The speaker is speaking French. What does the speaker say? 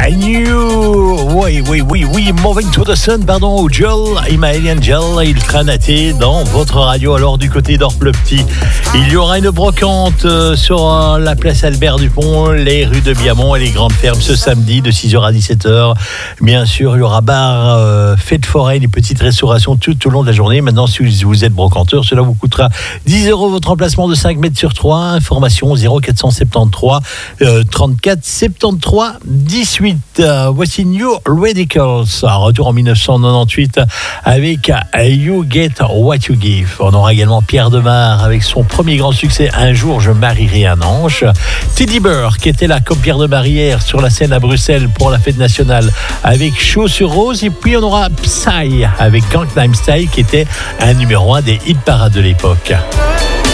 Oui, Moving to the Sun, pardon, Joel, Emily Angel, Ultranaté dans votre radio. Alors du côté d'Orple-Petit, il y aura une brocante sur la place Albert Dupont, les rues de Biamont et les Grandes Fermes ce samedi de 6h à 17h. Bien sûr, il y aura bar, fête foraine et petites restaurations tout au long de la journée. Maintenant, si vous êtes brocanteur, cela vous coûtera 10 € votre emplacement de 5 mètres sur 3. Information 0473 34 73 18. Voici New Radicals, retour en 1998 avec You Get What You Give. On aura également Pierre Demar avec son premier grand succès, Un jour je marierai un ange. Teddy Bear qui était là comme Pierre Demar hier sur la scène à Bruxelles pour la fête nationale avec Chaud sur Rose. Et puis on aura Psy avec Gangnam Style qui était un numéro 1 des hit parades de l'époque.